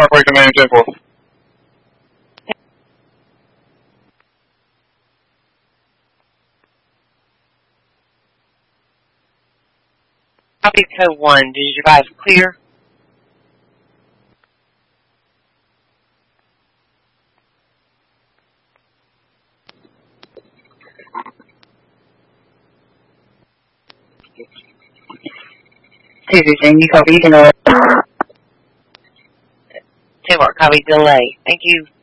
Parkway, Command 10-4. Copy code 1. Did you advise clear? You copy delay. 10-4, copy delay. Thank you.